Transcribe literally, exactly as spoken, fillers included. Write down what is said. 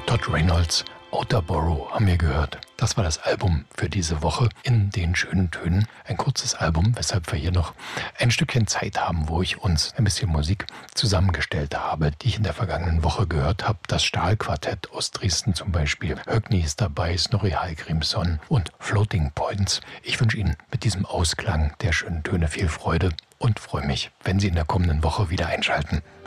Todd Reynolds, Outer Borough haben wir gehört. Das war das Album für diese Woche in den schönen Tönen. Ein kurzes Album, weshalb wir hier noch ein Stückchen Zeit haben, wo ich uns ein bisschen Musik zusammengestellt habe, die ich in der vergangenen Woche gehört habe. Das Stahlquartett aus Dresden zum Beispiel. Högni ist dabei, Snorri Hallgrímsson und Floating Points. Ich wünsche Ihnen mit diesem Ausklang der schönen Töne viel Freude und freue mich, wenn Sie in der kommenden Woche wieder einschalten.